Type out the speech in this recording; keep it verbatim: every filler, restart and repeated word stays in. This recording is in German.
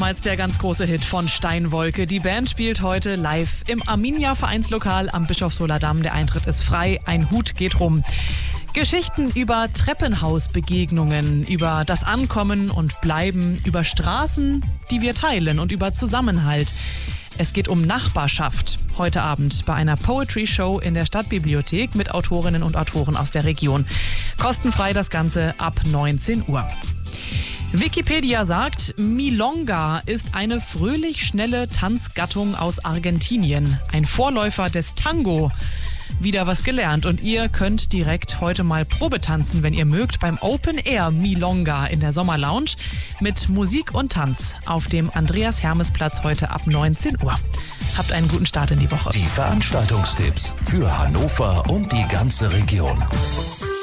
damals der ganz große Hit von Steinwolke. Die Band spielt heute live im Arminia Vereinslokal am Bischofshofer Damm. Der Eintritt ist frei, ein Hut geht rum. Geschichten über Treppenhausbegegnungen, über das Ankommen und Bleiben, über Straßen, die wir teilen und über Zusammenhalt. Es geht um Nachbarschaft. Heute Abend bei einer Poetry-Show in der Stadtbibliothek mit Autorinnen und Autoren aus der Region. Kostenfrei das Ganze ab neunzehn Uhr. Wikipedia sagt, Milonga ist eine fröhlich schnelle Tanzgattung aus Argentinien. Ein Vorläufer des Tango. Wieder was gelernt und ihr könnt direkt heute mal Probe tanzen, wenn ihr mögt, beim Open Air Milonga in der Sommerlounge mit Musik und Tanz auf dem Andreas-Hermes-Platz heute ab neunzehn Uhr. Habt einen guten Start in die Woche. Die Veranstaltungstipps für Hannover und die ganze Region.